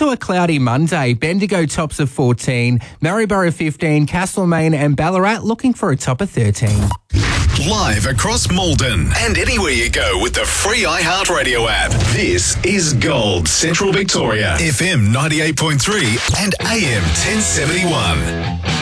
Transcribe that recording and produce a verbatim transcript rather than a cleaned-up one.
to a cloudy Monday. Bendigo tops of fourteen, Maryborough fifteen, Castlemaine and Ballarat looking for a top of thirteen. Live across Malden and anywhere you go with the free iHeartRadio app. This is Gold Central Victoria. F M ninety-eight point three and A M ten seventy-one.